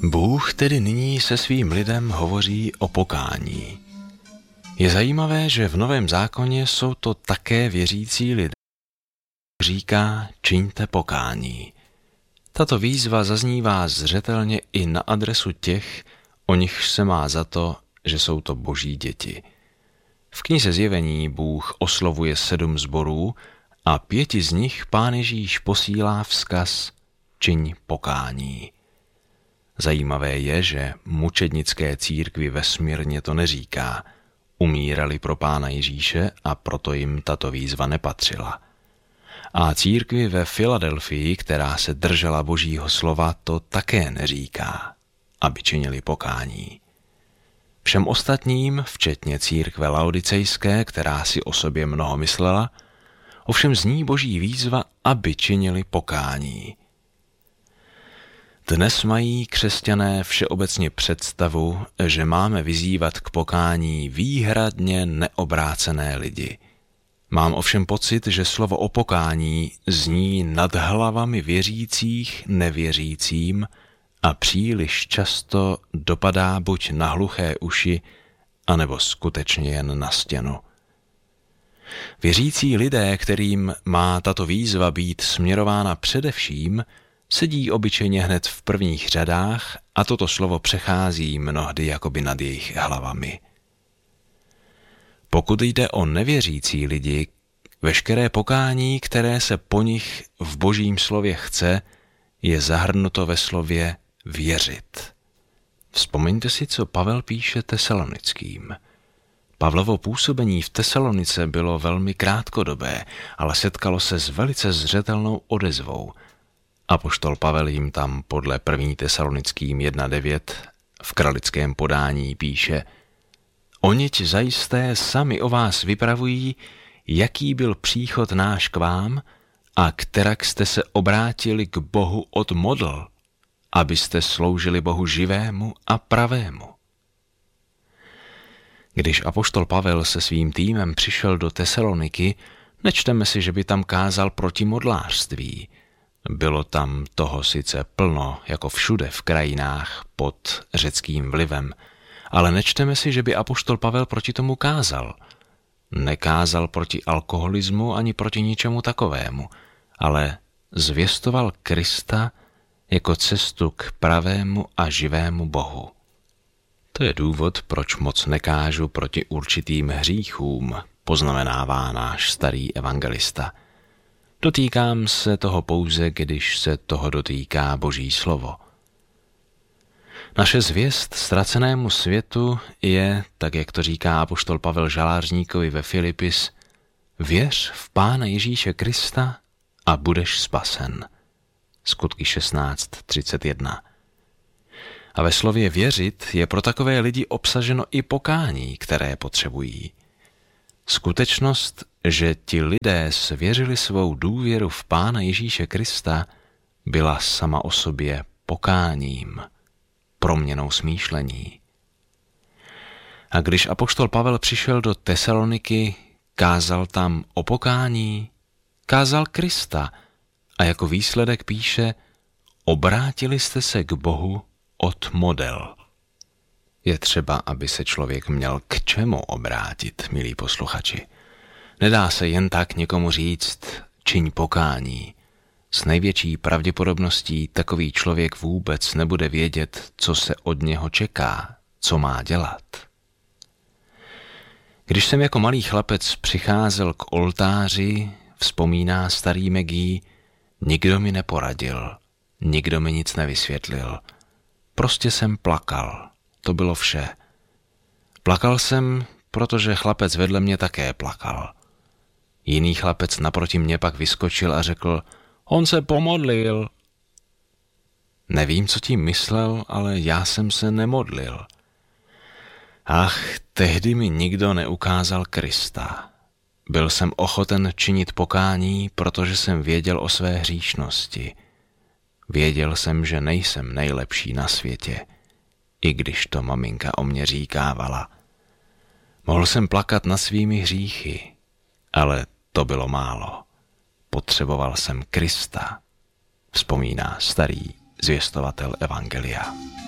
Bůh tedy nyní se svým lidem hovoří o pokání. Je zajímavé, že v Novém zákoně jsou to také věřící lidé. Říká, čiňte pokání. Tato výzva zaznívá zřetelně i na adresu těch, o nichž se má za to, že jsou to boží děti. V knize Zjevení Bůh oslovuje 7 sborů a 5 z nich Pán Ježíš posílá vzkaz čiň pokání. Zajímavé je, že mučednické církvi vesmírně to neříká. Umírali pro Pána Ježíše a proto jim tato výzva nepatřila. A církvi ve Filadelfii, která se držela Božího slova, to také neříká, aby činili pokání. Všem ostatním, včetně církve laodicejské, která si o sobě mnoho myslela, ovšem zní Boží výzva, aby činili pokání. Dnes mají křesťané všeobecně představu, že máme vyzývat k pokání výhradně neobrácené lidi. Mám ovšem pocit, že slovo o pokání zní nad hlavami věřících nevěřícím a příliš často dopadá buď na hluché uši, anebo skutečně jen na stěnu. Věřící lidé, kterým má tato výzva být směrována především, sedí obyčejně hned v prvních řadách a toto slovo přechází mnohdy jakoby nad jejich hlavami. Pokud jde o nevěřící lidi, veškeré pokání, které se po nich v Božím slově chce, je zahrnuto ve slově věřit. Vzpomeňte si, co Pavel píše Tesalonickým. Pavlovo působení v Tesalonice bylo velmi krátkodobé, ale setkalo se s velice zřetelnou odezvou. Apoštol Pavel jim tam podle 1. Tesalonickým 1.9 v kralickém podání píše: Oniť zajisté sami o vás vypravují, jaký byl příchod náš k vám a kterak jste se obrátili k Bohu od modl, abyste sloužili Bohu živému a pravému. Když apoštol Pavel se svým týmem přišel do Tesaloniky, nečteme si, že by tam kázal proti modlářství. Bylo tam toho sice plno, jako všude v krajinách pod řeckým vlivem, ale nečteme si, že by apoštol Pavel proti tomu kázal. Nekázal proti alkoholismu ani proti ničemu takovému, ale zvěstoval Krista jako cestu k pravému a živému Bohu. To je důvod, proč moc nekážu proti určitým hříchům, poznamenává náš starý evangelista. Dotýkám se toho pouze, když se toho dotýká Boží slovo. Naše zvěst ztracenému světu je, tak jak to říká apoštol Pavel žalářníkovi ve Filipis, věř v Pána Ježíše Krista a budeš spasen. Skutky 16:31. A ve slově věřit je pro takové lidi obsaženo i pokání, které potřebují. Skutečnost, že ti lidé svěřili svou důvěru v Pána Ježíše Krista, byla sama o sobě pokáním, proměnou smýšlení. A když apoštol Pavel přišel do Tesaloniky, kázal tam o pokání, kázal Krista a jako výsledek píše: obrátili jste se k Bohu od model. Je třeba, aby se člověk měl k čemu obrátit, milí posluchači. Nedá se jen tak někomu říct, čiň pokání. S největší pravděpodobností takový člověk vůbec nebude vědět, co se od něho čeká, co má dělat. Když jsem jako malý chlapec přicházel k oltáři, vzpomíná starý Megí, nikdo mi neporadil, nikdo mi nic nevysvětlil. Prostě jsem plakal, to bylo vše. Plakal jsem, protože chlapec vedle mě také plakal. Jiný chlapec naproti mě pak vyskočil a řekl: on se pomodlil. Nevím, co tím myslel, ale já jsem se nemodlil. Ach, tehdy mi nikdo neukázal Krista. Byl jsem ochoten činit pokání, protože jsem věděl o své hříšnosti. Věděl jsem, že nejsem nejlepší na světě, i když to maminka o mě říkávala. Mohl jsem plakat nad svými hříchy, ale to bylo málo. Potřeboval jsem Krista, vzpomíná starý zvěstovatel evangelia.